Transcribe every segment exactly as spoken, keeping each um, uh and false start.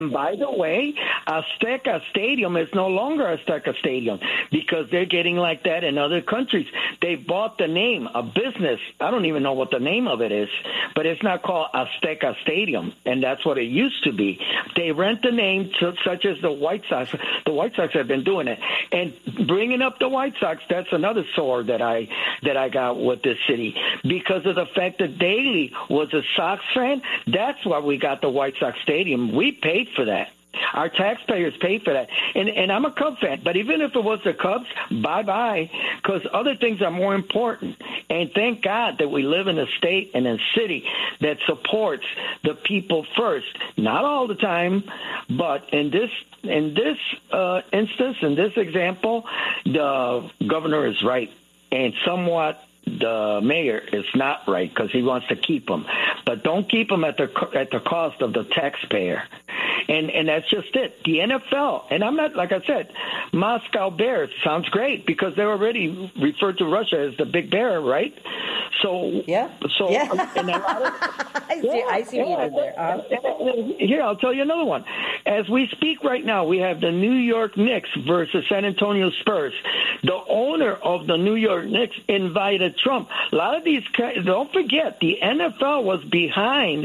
By the way, Azteca Stadium is no longer Azteca Stadium because they're getting like that in other countries. They bought the name, a business. I don't even know what the name of it is, but it's not called Azteca Stadium, and that's what it used to be. They rent the name to, such as the White Sox. The White Sox have been doing it. And bringing up the White Sox, that's another sore that I that I got with this city. Because of the fact that Daley was a Sox fan, that's why we got the White Sox Stadium. We paid for that. Our taxpayers paid for that. And and I'm a Cub fan, but even if it was the Cubs, bye-bye, because other things are more important. And thank God that we live in a state and a city that supports the people first. Not all the time, but in this in this uh, instance, in this example, the governor is right and somewhat the mayor is not right because he wants to keep them, but don't keep them at the at the cost of the taxpayer, and and that's just it. The N F L, and I'm not like I said, Moscow Bears sounds great because they're already referred to Russia as the Big Bear, right? So yeah, so yeah. and a lot of, I see, yeah, I see what yeah, you did there. Uh-huh. Here, I'll tell you another one. As we speak right now, we have the New York Knicks versus San Antonio Spurs. The owner of the New York Knicks invited Trump. A lot of these, don't forget, the N F L was behind,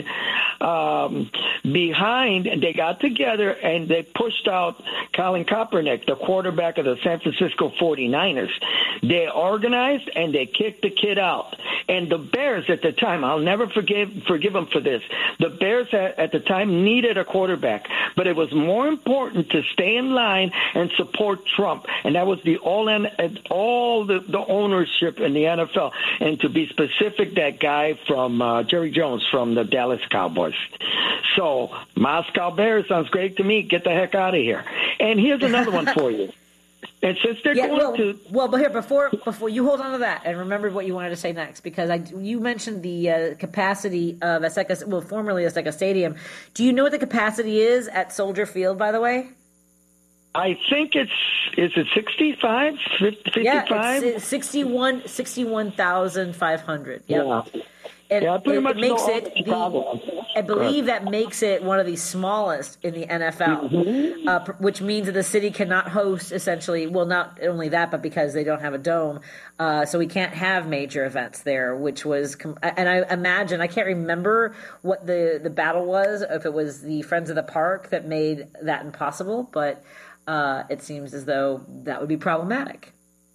um, behind, and they got together and they pushed out Colin Kaepernick, the quarterback of the San Francisco forty-niners. They organized and they kicked the kid out. And the Bears at the time, I'll never forgive forgive them for this. The Bears at, at the time needed a quarterback, but it was more important to stay in line and support Trump, and that was the all in all the, the ownership in the N F L. And to be specific, that guy from uh, Jerry Jones from the Dallas Cowboys. So Moscow Bears sounds great to me. Get the heck out of here. And here's another one for you. And since they're yeah, going well, to well, but here before before you hold on to that and remember what you wanted to say next, because I you mentioned the uh, capacity of Azteca, well, formerly Azteca Stadium. Do you know what the capacity is at Soldier Field? By the way, I think it's is it sixty-five, fifty-five? Yeah, it's sixty-one, sixty-one thousand five hundred. Yep. Yeah. And yeah, pretty it, much it makes know it the, I believe that makes it one of the smallest in the N F L, mm-hmm. uh, which means that the city cannot host essentially, well, not only that, but because they don't have a dome, uh, so we can't have major events there, which was, and I imagine, I can't remember what the, the battle was, if it was the Friends of the Park that made that impossible, but uh, it seems as though that would be problematic.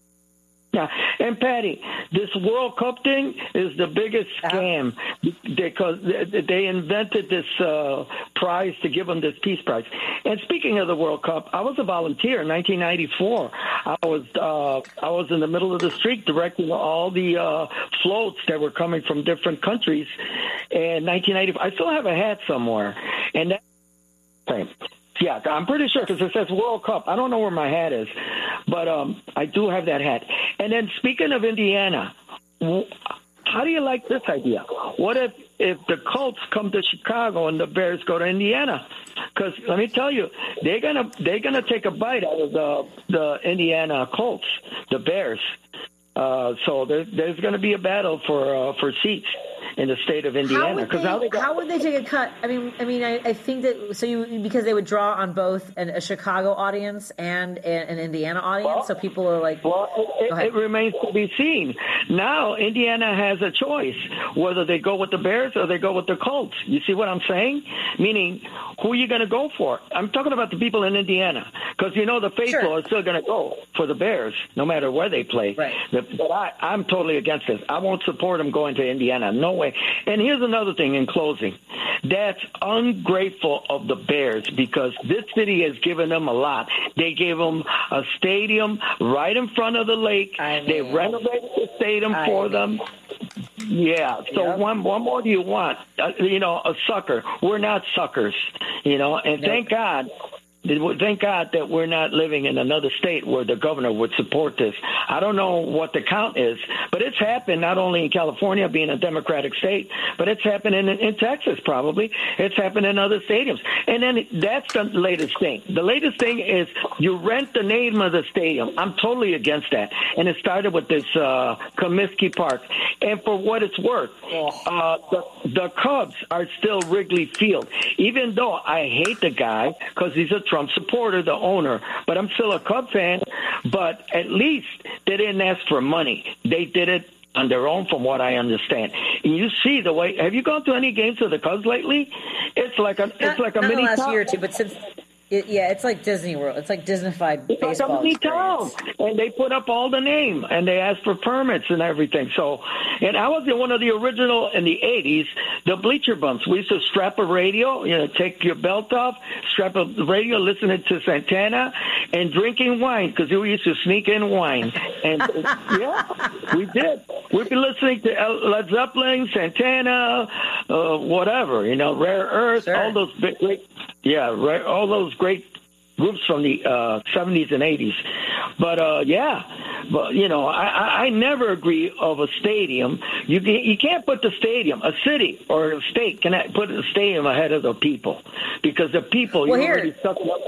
Yeah, and Patty, this World Cup thing is the biggest scam because they invented this uh, prize to give them this peace prize. And speaking of the World Cup, I was a volunteer in nineteen ninety-four. I was uh, I was in the middle of the street directing all the uh, floats that were coming from different countries. In nineteen ninety-four, I still have a hat somewhere, and that. Yeah, I'm pretty sure because it says World Cup. I don't know where my hat is, but um, I do have that hat. And then speaking of Indiana, how do you like this idea? What if, if the Colts come to Chicago and the Bears go to Indiana? Because let me tell you, they're gonna they're gonna take a bite out of the the Indiana Colts, the Bears. Uh, so there, there's going to be a battle for uh, for seats in the state of Indiana. How would, how, they, how would they take a cut? I mean, I mean, I, I think that so you because they would draw on both an, a Chicago audience and a, an Indiana audience. Well, so people are like, well, it, it remains to be seen. Now Indiana has a choice whether they go with the Bears or they go with the Colts. You see what I'm saying? Meaning, who are you going to go for? I'm talking about the people in Indiana because you know the faithful sure. are still going to go for the Bears no matter where they play. Right. The, but I, I'm totally against this. I won't support them going to Indiana. No way. And here's another thing in closing. That's ungrateful of the Bears because this city has given them a lot. They gave them a stadium right in front of the lake. I mean, they renovated the stadium I for mean. them. Yeah. So yep. one, one more do you want? Uh, you know, a sucker. We're not suckers. You know, and nope. thank God. Thank God that we're not living in another state where the governor would support this. I don't know what the count is, but it's happened not only in California, being a Democratic state, but it's happened in, in Texas probably. It's happened in other stadiums. And then that's the latest thing. The latest thing is you rent the name of the stadium. I'm totally against that. And it started with this uh, Comiskey Park. And for what it's worth, uh, the, the Cubs are still Wrigley Field, even though I hate the guy because he's a Trump supporter, the owner, but I'm still a Cub fan. But at least they didn't ask for money. They did it on their own, from what I understand. And you see the way. Have you gone to any games of the Cubs lately? It's like a. Not, it's like a not mini the last town. year or two, but since. It, yeah, it's like Disney World. It's like Disneyfied it's baseball. Like a mini town, and they put up all the name, and they asked for permits and everything. So, and I was in one of the original in the eighties, the bleacher bumps. We used to strap a radio, you know, take your belt off, strap a radio, listening to Santana, and drinking wine because we used to sneak in wine. And yeah, we did. We'd be listening to Led Zeppelin, Santana, uh, whatever, you know, Rare Earth, sure. all those big, great. Yeah, right. All those great groups from the uh, seventies and eighties. But, uh, yeah, but you know, I, I, I never agree of a stadium. You you can't put the stadium, a city or a state, cannot put a stadium ahead of the people because the people, well, you here. already suck up.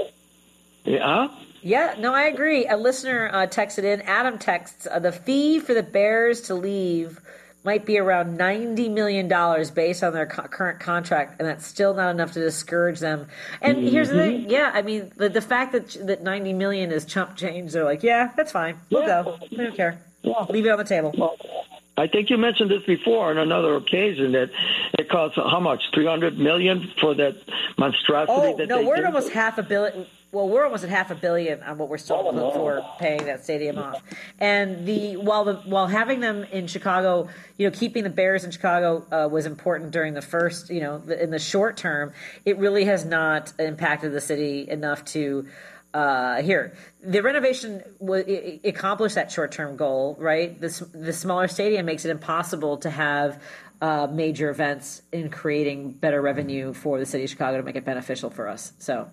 Yeah, huh? Yeah, no, I agree. A listener uh, texted in, Adam texts, uh, the fee for the Bears to leave might be around ninety million dollars based on their co- current contract, and that's still not enough to discourage them. And mm-hmm. here's the thing, yeah, I mean, the, the fact that that ninety million dollars is chump change, they're like, yeah, that's fine, we'll yeah. go. We don't care. Yeah. Leave it on the table. Well, I think you mentioned this before on another occasion that it costs how much, three hundred million dollars for that monstrosity? Oh, that no, they we're did? at almost half a billion. Well, we're almost at half a billion on what we're still oh, for paying that stadium off. And the while the while having them in Chicago, you know, keeping the Bears in Chicago uh, was important during the first, you know, the, in the short term. It really has not impacted the city enough to. Uh, here, the renovation w- it accomplished that short-term goal, right? This the smaller stadium makes it impossible to have uh, major events in creating better revenue for the city of Chicago to make it beneficial for us. So.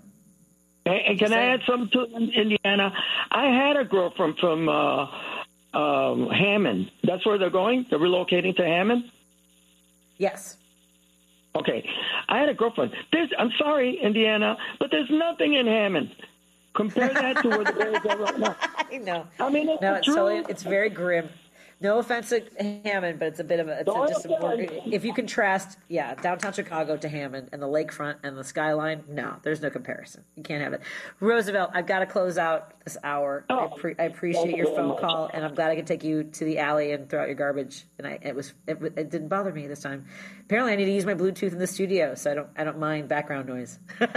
And can I add something to Indiana? I had a girlfriend from uh, um, Hammond. That's where they're going? They're relocating to Hammond? Yes. Okay. I had a girlfriend. There's, I'm sorry, Indiana, but there's nothing in Hammond. Compare that to where the Bears are right now. I know. I mean, it's no, it's, true. so, it's very grim. No offense to Hammond, but it's a bit of a, it's a just a, if you contrast, yeah, downtown Chicago to Hammond and the lakefront and the skyline, no, there's no comparison. You can't have it. Roosevelt, I've got to close out this hour. Oh. I, pre- I appreciate your phone call, and I'm glad I could take you to the alley and throw out your garbage. And I, it was, it, it didn't bother me this time. Apparently, I need to use my Bluetooth in the studio, so I don't, I don't mind background noise.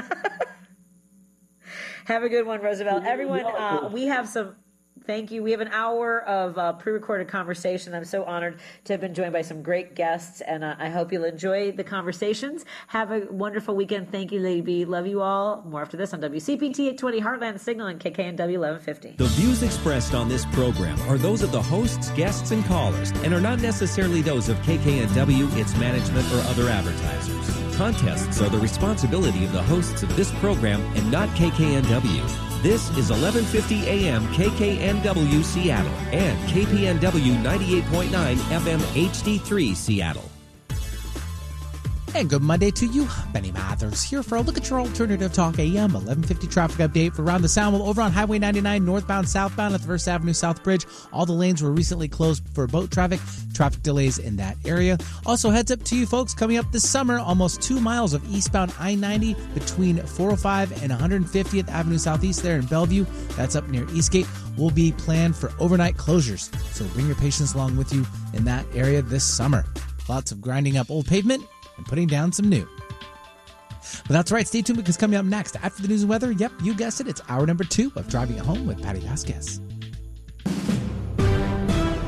Have a good one, Roosevelt. Everyone, uh, we have some. Thank you. We have an hour of uh, pre-recorded conversation. I'm so honored to have been joined by some great guests, and uh, I hope you'll enjoy the conversations. Have a wonderful weekend. Thank you, Lady B. Love you all. More after this on W C P T eight twenty Heartland Signal and K K N W eleven fifty. The views expressed on this program are those of the hosts, guests, and callers, and are not necessarily those of K K N W, its management, or other advertisers. Contests are the responsibility of the hosts of this program and not K K N W. This is eleven fifty A M K K N W Seattle and K P N W ninety-eight point nine F M H D three Seattle. And good Monday to you. Benny Mathers here for a look at your alternative talk A M eleven fifty traffic update for around the Sound. Well, over on Highway ninety-nine, northbound, southbound at the First Avenue South Bridge. All the lanes were recently closed for boat traffic. Traffic delays in that area. Also, heads up to you folks coming up this summer, almost two miles of eastbound I ninety between four oh five and one hundred fiftieth Avenue Southeast there in Bellevue. That's up near Eastgate. Will be planned for overnight closures. So bring your patients along with you in that area this summer. Lots of grinding up old pavement and putting down some new. But that's right, stay tuned because coming up next, after the news and weather, yep, you guessed it, it's hour number two of Driving It Home with Patty Vasquez.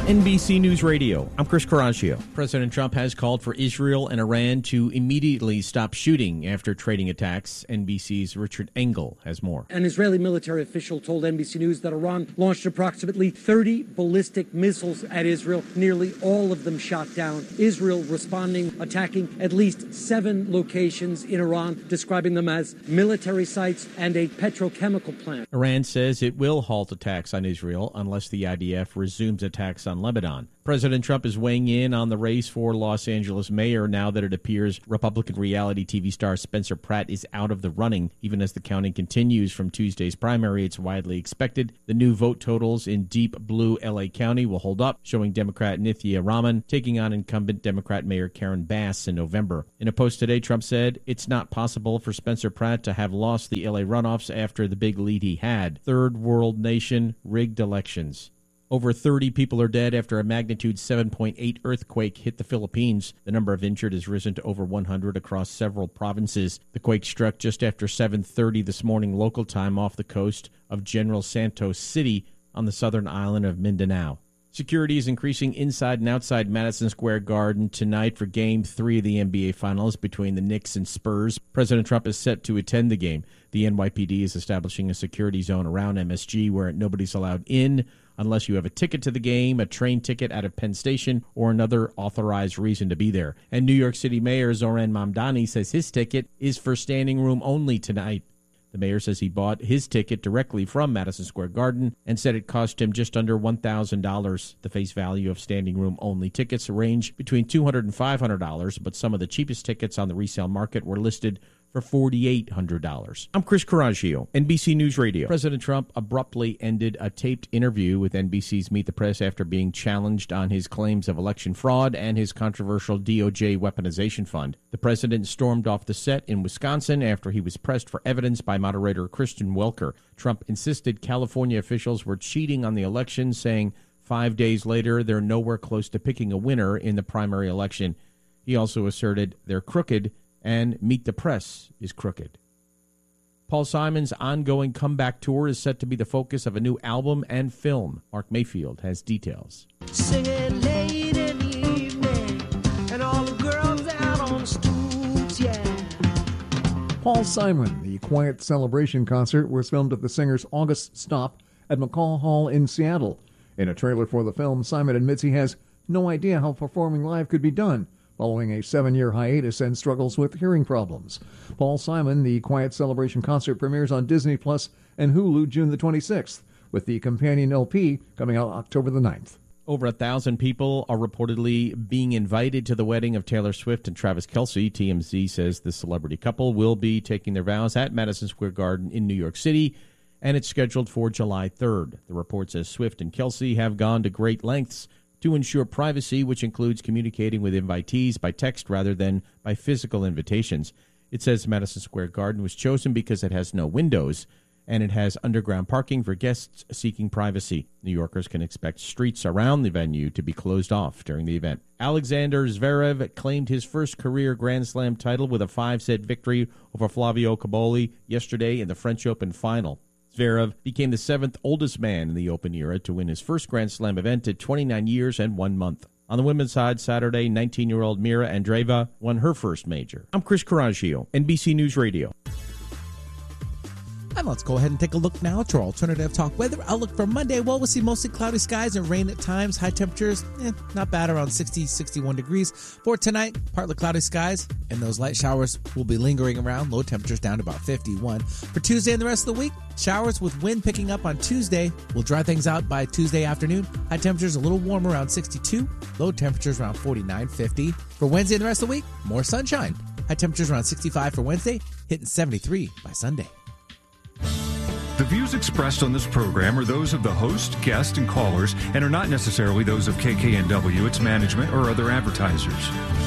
N B C News Radio, I'm Chris Coraggio. President Trump has called for Israel and Iran to immediately stop shooting after trading attacks. N B C's Richard Engel has more. An Israeli military official told N B C News that Iran launched approximately thirty ballistic missiles at Israel, nearly all of them shot down. Israel responding, attacking at least seven locations in Iran, describing them as military sites and a petrochemical plant. Iran says it will halt attacks on Israel unless the I D F resumes attacks on Lebanon. President Trump is weighing in on the race for Los Angeles mayor now that it appears Republican reality T V star Spencer Pratt is out of the running. Even as the counting continues from Tuesday's primary, it's widely expected the new vote totals in deep blue L A County will hold up, showing Democrat Nithya Raman taking on incumbent Democrat Mayor Karen Bass in November. In a post today, Trump said it's not possible for Spencer Pratt to have lost the L A runoffs after the big lead he had. Third world nation, rigged elections. Over thirty people are dead after a magnitude seven point eight earthquake hit the Philippines. The number of injured has risen to over one hundred across several provinces. The quake struck just after seven thirty this morning local time off the coast of General Santos City on the southern island of Mindanao. Security is increasing inside and outside Madison Square Garden tonight for Game three of the N B A Finals between the Knicks and Spurs. President Trump is set to attend the game. The N Y P D is establishing a security zone around M S G where nobody's allowed in unless you have a ticket to the game, a train ticket out of Penn Station, or another authorized reason to be there. And New York City Mayor Zoran Mamdani says his ticket is for standing room only tonight. The mayor says he bought his ticket directly from Madison Square Garden and said it cost him just under one thousand dollars. The face value of standing room only tickets range between two hundred dollars and five hundred dollars, but some of the cheapest tickets on the resale market were listed for four thousand eight hundred dollars. I'm Chris Coraggio, N B C News Radio. President Trump abruptly ended a taped interview with N B C's Meet the Press after being challenged on his claims of election fraud and his controversial D O J weaponization fund. The president stormed off the set in Wisconsin after he was pressed for evidence by moderator Kristen Welker. Trump insisted California officials were cheating on the election, saying five days later they're nowhere close to picking a winner in the primary election. He also asserted they're crooked and Meet the Press is crooked. Paul Simon's ongoing comeback tour is set to be the focus of a new album and film. Mark Mayfield has details. Sing it late in the evening, and all the girls out on the stoops, yeah. Paul Simon, the Quiet Celebration concert, was filmed at the singer's August stop at McCall Hall in Seattle. In a trailer for the film, Simon admits he has no idea how performing live could be done, following a seven-year hiatus and struggles with hearing problems. Paul Simon, the Quiet Celebration concert, premieres on Disney Plus and Hulu June the twenty-sixth, with the companion L P coming out October the ninth. Over a thousand people are reportedly being invited to the wedding of Taylor Swift and Travis Kelce. T M Z says the celebrity couple will be taking their vows at Madison Square Garden in New York City, and it's scheduled for July third. The report says Swift and Kelce have gone to great lengths to ensure privacy, which includes communicating with invitees by text rather than by physical invitations. It says Madison Square Garden was chosen because it has no windows, and it has underground parking for guests seeking privacy. New Yorkers can expect streets around the venue to be closed off during the event. Alexander Zverev claimed his first career Grand Slam title with a five-set victory over Flavio Cobolli yesterday in the French Open final. Zverev became the seventh oldest man in the Open era to win his first Grand Slam event at twenty-nine years and one month. On the women's side, Saturday, nineteen-year-old Mira Andreeva won her first major. I'm Chris Coraggio, N B C News Radio. And let's go ahead and take a look now at your alternative talk weather outlook for Monday. Well, we'll see mostly cloudy skies and rain at times. High temperatures, eh, not bad, around sixty, sixty-one degrees. For tonight, partly cloudy skies, and those light showers will be lingering around. Low temperatures down to about fifty-one. For Tuesday and the rest of the week, showers with wind picking up on Tuesday will dry things out by Tuesday afternoon. High temperatures a little warmer, around sixty-two. Low temperatures around forty-nine, fifty. For Wednesday and the rest of the week, more sunshine. High temperatures around sixty-five for Wednesday, hitting seventy-three by Sunday. The views expressed on this program are those of the host, guests, and callers and are not necessarily those of K K N W, its management, or other advertisers.